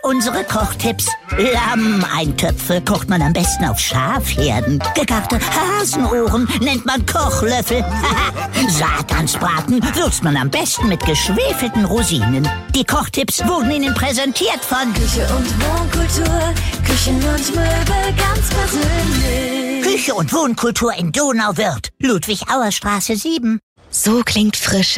unsere Kochtipps. Lammeintöpfe kocht man am besten auf Schafherden. Gegarte Hasenohren nennt man Kochlöffel. Satansbraten würzt man am besten mit geschwefelten Rosinen. Die Kochtipps wurden Ihnen präsentiert von Küche und Wohnkultur, Küchen und Möbel ganz persönlich. Küche und Wohnkultur in Donauwörth, Ludwig-Auer-Straße 7. So klingt Frische.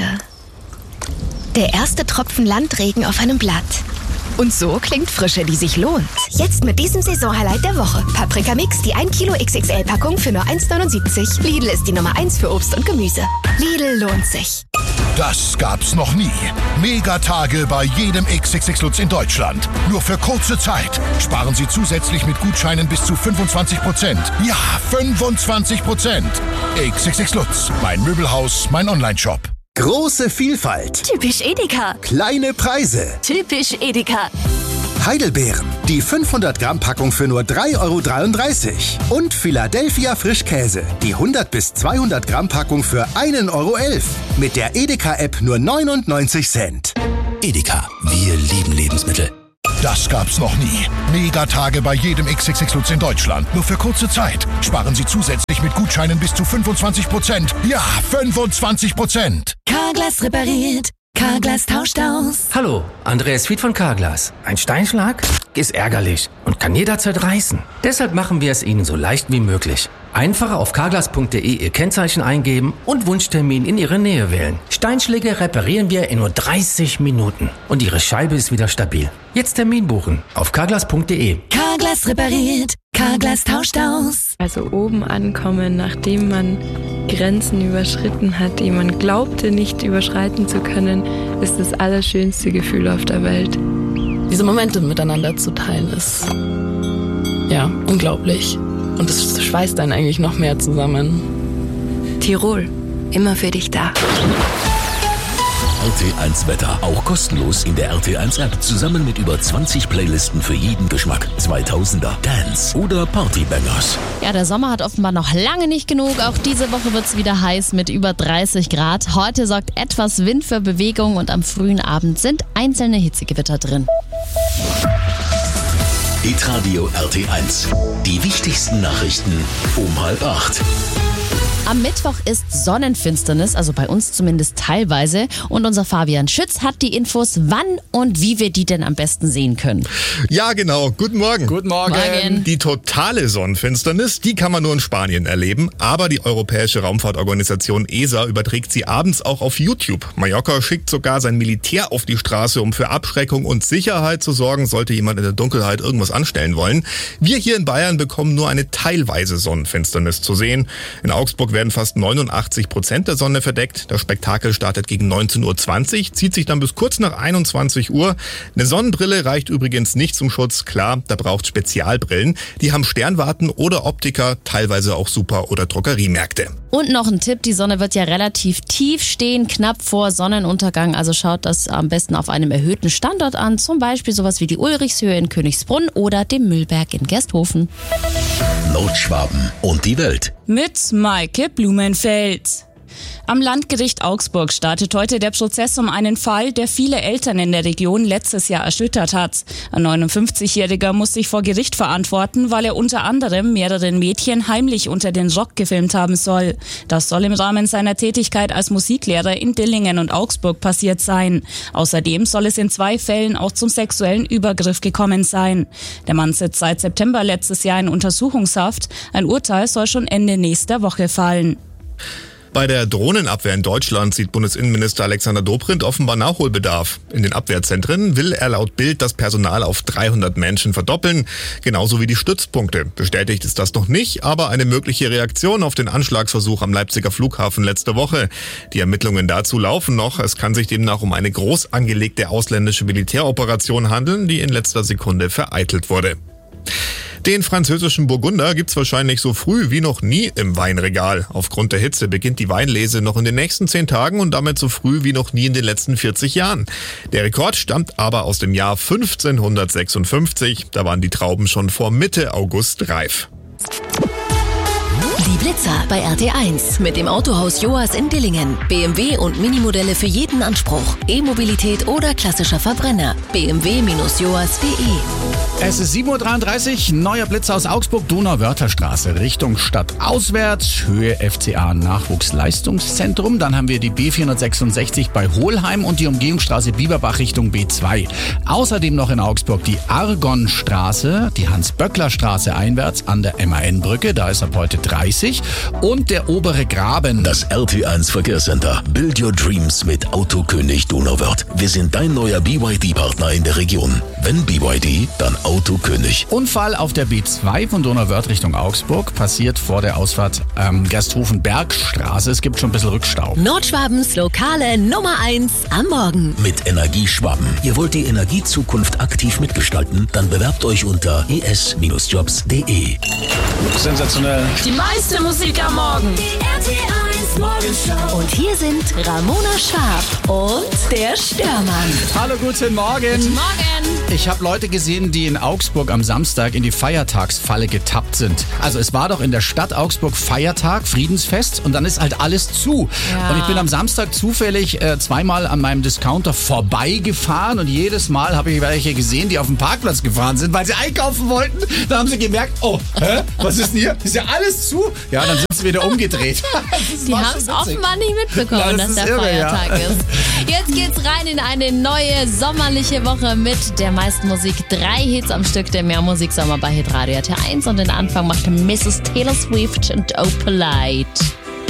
Der erste Tropfen Landregen auf einem Blatt. Und so klingt Frische, die sich lohnt. Jetzt mit diesem Saisonhighlight der Woche. Paprika Mix, die 1 Kilo XXL-Packung für nur 1,79. Lidl ist die Nummer 1 für Obst und Gemüse. Lidl lohnt sich. Das gab's noch nie. Megatage bei jedem XXX Lutz in Deutschland. Nur für kurze Zeit. Sparen Sie zusätzlich mit Gutscheinen bis zu 25%. Ja, 25%. XXX Lutz. Mein Möbelhaus, mein Onlineshop. Große Vielfalt. Typisch Edeka. Kleine Preise. Typisch Edeka. Heidelbeeren. Die 500 Gramm Packung für nur 3,33 € Und Philadelphia Frischkäse. Die 100 bis 200 Gramm Packung für 1,11 € Mit der Edeka-App nur 99 Cent. Edeka, wir lieben Lebensmittel. Das gab's noch nie. Megatage bei jedem XXX Lutz in Deutschland. Nur für kurze Zeit. Sparen Sie zusätzlich mit Gutscheinen bis zu 25%. Ja, 25%. Carglass repariert, Carglass tauscht aus. Hallo, Andreas Fied von Carglass. Ein Steinschlag ist ärgerlich und kann jederzeit reißen. Deshalb machen wir es Ihnen so leicht wie möglich. Einfach auf carglass.de Ihr Kennzeichen eingeben und Wunschtermin in Ihre Nähe wählen. Steinschläge reparieren wir in nur 30 Minuten und Ihre Scheibe ist wieder stabil. Jetzt Termin buchen auf carglass.de. Carglass repariert, Carglass tauscht aus. Also oben ankommen, nachdem man Grenzen überschritten hat, die man glaubte nicht überschreiten zu können, ist das allerschönste Gefühl auf der Welt. Diese Momente miteinander zu teilen ist, ja, unglaublich. Und es schweißt einen eigentlich noch mehr zusammen. Tirol, immer für dich da. RT1 Wetter, auch kostenlos in der RT1 App, zusammen mit über 20 Playlisten für jeden Geschmack. 2000er, Dance oder Partybangers. Ja, der Sommer hat offenbar noch lange nicht genug. Auch diese Woche wird es wieder heiß mit über 30 Grad. Heute sorgt etwas Wind für Bewegung und am frühen Abend sind einzelne Hitzegewitter drin. Hitradio RT1. Die wichtigsten Nachrichten um 7:30. Am Mittwoch ist Sonnenfinsternis, also bei uns zumindest teilweise. Und unser Fabian Schütz hat die Infos, wann und wie wir die denn am besten sehen können. Ja, genau. Guten Morgen. Guten Morgen. Die totale Sonnenfinsternis, die kann man nur in Spanien erleben. Aber die Europäische Raumfahrtorganisation ESA überträgt sie abends auch auf YouTube. Mallorca schickt sogar sein Militär auf die Straße, um für Abschreckung und Sicherheit zu sorgen, sollte jemand in der Dunkelheit irgendwas anstellen wollen. Wir hier in Bayern bekommen nur eine teilweise Sonnenfinsternis zu sehen. In Augsburg werden fast 89% der Sonne verdeckt. Das Spektakel startet gegen 19:20 Uhr, zieht sich dann bis kurz nach 21 Uhr. Eine Sonnenbrille reicht übrigens nicht zum Schutz. Klar, da braucht Spezialbrillen. Die haben Sternwarten oder Optiker, teilweise auch Super- oder Drogeriemärkte. Und noch ein Tipp, die Sonne wird ja relativ tief stehen, knapp vor Sonnenuntergang. Also schaut das am besten auf einem erhöhten Standort an, zum Beispiel sowas wie die Ulrichshöhe in Königsbrunn oder dem Mühlberg in Gersthofen. Nordschwaben und die Welt. Mit Maike Blumenfeld. Am Landgericht Augsburg startet heute der Prozess um einen Fall, der viele Eltern in der Region letztes Jahr erschüttert hat. Ein 59-Jähriger muss sich vor Gericht verantworten, weil er unter anderem mehreren Mädchen heimlich unter den Rock gefilmt haben soll. Das soll im Rahmen seiner Tätigkeit als Musiklehrer in Dillingen und Augsburg passiert sein. Außerdem soll es in 2 Fällen auch zum sexuellen Übergriff gekommen sein. Der Mann sitzt seit September letztes Jahr in Untersuchungshaft. Ein Urteil soll schon Ende nächster Woche fallen. Bei der Drohnenabwehr in Deutschland sieht Bundesinnenminister Alexander Dobrindt offenbar Nachholbedarf. In den Abwehrzentren will er laut Bild das Personal auf 300 Menschen verdoppeln, genauso wie die Stützpunkte. Bestätigt ist das noch nicht, aber eine mögliche Reaktion auf den Anschlagsversuch am Leipziger Flughafen letzte Woche. Die Ermittlungen dazu laufen noch. Es kann sich demnach um eine groß angelegte ausländische Militäroperation handeln, die in letzter Sekunde vereitelt wurde. Den französischen Burgunder gibt's wahrscheinlich so früh wie noch nie im Weinregal. Aufgrund der Hitze beginnt die Weinlese noch in den nächsten 10 Tagen und damit so früh wie noch nie in den letzten 40 Jahren. Der Rekord stammt aber aus dem Jahr 1556. Da waren die Trauben schon vor Mitte August reif. Die Blitzer bei RT1 mit dem Autohaus Joas in Dillingen. BMW und Minimodelle für jeden Anspruch. E-Mobilität oder klassischer Verbrenner. bmw-joas.de. Es ist 7.33 Uhr, neuer Blitzer aus Augsburg, Donauwörtherstraße, Richtung Stadt auswärts, Höhe FCA Nachwuchsleistungszentrum. Dann haben wir die B466 bei Hohlheim und die Umgehungsstraße Bieberbach Richtung B2. Außerdem noch in Augsburg die Argonstraße, die Hans-Böckler-Straße einwärts an der MAN-Brücke, da ist ab heute 30. Und der obere Graben. Das RT1 Verkehrscenter. Build your dreams mit Autokönig Donauwörth. Wir sind dein neuer BYD-Partner in der Region. Wenn BYD, dann Autokönig. Unfall auf der B2 von Donauwörth Richtung Augsburg passiert vor der Ausfahrt Gersthofen-Bergstraße. Es gibt schon ein bisschen Rückstau. Nordschwabens lokale Nummer 1 am Morgen. Mit Energieschwaben. Ihr wollt die Energiezukunft aktiv mitgestalten? Dann bewerbt euch unter es-jobs.de. Sensationell. Die meiste Musik am Morgen. Die RT1 Morgenshow. Und hier sind Ramona Scharf und der Störmann. Hallo, guten Morgen. Guten Morgen. Ich habe Leute gesehen, die in Augsburg am Samstag in die Feiertagsfalle getappt sind. Also es war doch in der Stadt Augsburg Feiertag, Friedensfest und dann ist halt alles zu. Ja. Und ich bin am Samstag zufällig zweimal an meinem Discounter vorbeigefahren und jedes Mal habe ich welche gesehen, die auf dem Parkplatz gefahren sind, weil sie einkaufen wollten. Da haben sie gemerkt, oh, was ist denn hier? Ist ja alles zu. Ja, dann sind sie wieder umgedreht. Die haben es offenbar nicht mitbekommen, dass der Feiertag ist. Jetzt geht's rein in eine neue sommerliche Woche mit der meisten Musik. 3 Hits am Stück der Mehrmusiksommer bei Hitradio RT1 und den Anfang macht Mrs. Taylor Swift und Opalite.